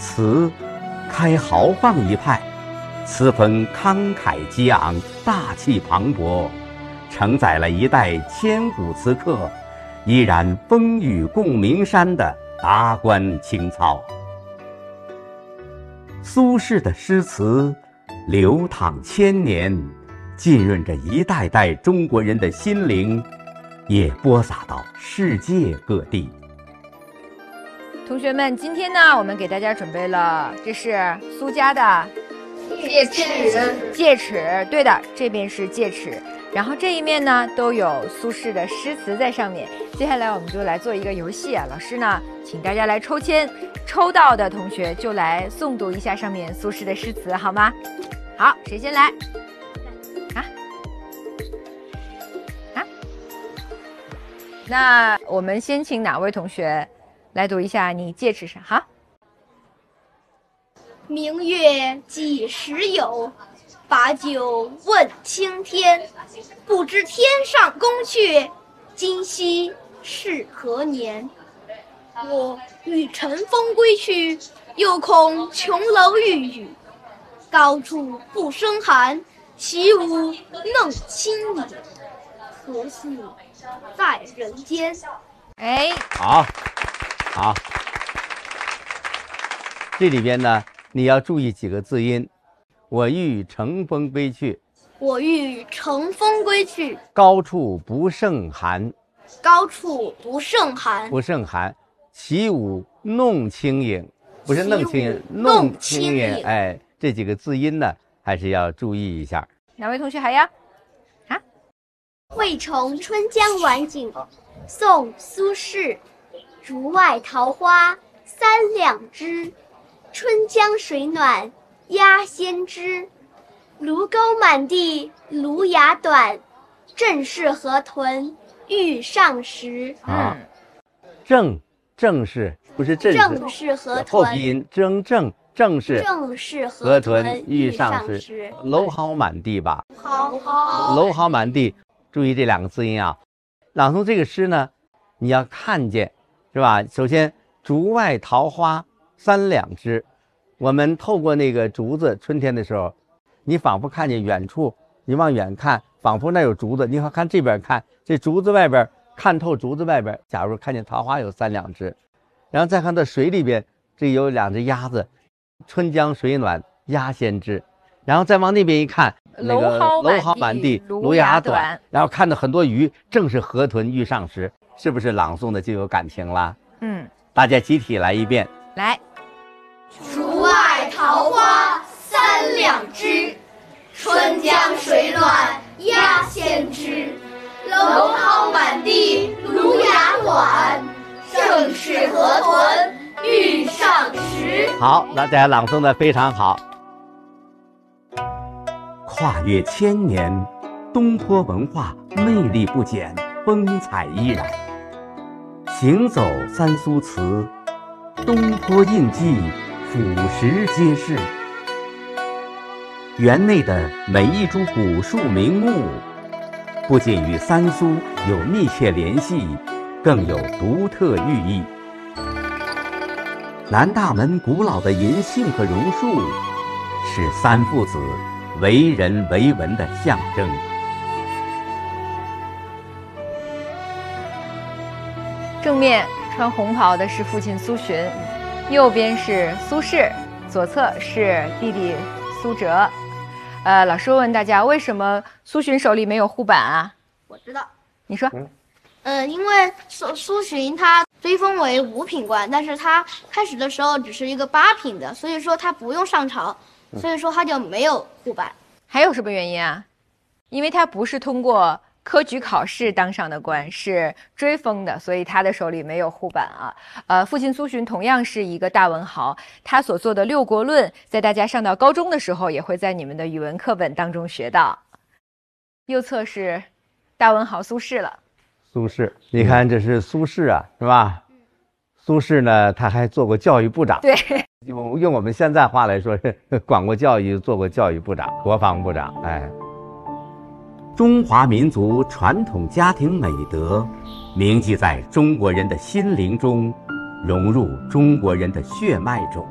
词开豪放一派，词风慷慨激昂，大气磅礴，承载了一代千古词客依然风雨共鸣山的达观情操。苏轼的诗词流淌千年，浸润着一代代中国人的心灵，也播撒到世界各地。 同学们，今天呢，我们给大家准备了，这是苏家的戒尺， 戒尺，对的，这边是戒尺，然后这一面呢都有苏轼的诗词在上面。接下来我们就来做一个游戏啊，老师呢请大家来抽签，抽到的同学就来诵读一下上面苏轼的诗词，好吗？好，谁先来？那我们先请哪位同学来读一下你戒尺上？好。 明月几时有？把酒问青天。不知天上宫阙，今夕是何年？我欲乘风归去，又恐琼楼玉宇。高处不胜寒，起舞弄清影。何似在人间？ 哎， 好，这里边呢，你要注意几个字音。我欲乘风归去， 我欲乘风归去， 高处不胜寒， 高处不胜寒， 不胜寒，起舞弄清影，不是弄清影， 弄清影。 哎，这几个字音呢，还是要注意一下。 哪位同学还要？ 惠崇春江晚景，宋·苏轼。竹外桃花三两枝，春江水暖鸭先知。芦钩满地芦芽短，正是河豚欲上时。 正是不是正是河豚， 后鼻音正是河豚欲上时。蒌蒿满地吧？蒌蒿满地，注意这两个字音啊。朗诵这个诗呢，你要看见，是吧？首先，竹外桃花三两枝，我们透过那个竹子，春天的时候，你仿佛看见远处，你往远看，仿佛那有竹子，你好看这边看，这竹子外边看透竹子外边，假如看见桃花有三两枝，然后再看到水里边，这有两只鸭子，春江水暖鸭先知，然后再往那边一看，那个蒌蒿满地芦芽短，然后看到很多鱼，正是河豚欲上时，是不是朗诵的就有感情了？大家集体来一遍。 来， 竹外桃花三两枝，春江水暖鸭先知。蒌蒿满地芦芽短，正是河豚欲上时。 好，那大家朗诵的非常好。跨越千年，东坡文化魅力不减，风采依然。行走三苏词，东坡印记俯拾皆是。园内的每一株古树名木，不仅与三苏有密切联系，更有独特寓意。南大门古老的银杏和榕树，是三父子为人为文的象征。 正面穿红袍的是父亲苏洵，右边是苏轼，左侧是弟弟苏辙。老师问大家，为什么苏洵手里没有护板啊？ 我知道， 你说。 因为苏洵他追封为5品官，但是他开始的时候只是一个8品的，所以说他不用上朝，所以说他就没有护板。 还有什么原因啊？因为他不是通过科举考试当上的官，是追封的，所以他的手里没有护板啊。父亲苏洵同样是一个大文豪，他所做的《六国论》在大家上到高中的时候也会在你们的语文课本当中学到。右侧是大文豪苏轼了。 苏轼，你看这是苏轼啊，是吧？苏轼呢，他还做过教育部长。 对， 用我们现在话来说，是管过教育，做过教育部长、国防部长。哎，中华民族传统家庭美德，铭记在中国人的心灵中，融入中国人的血脉中。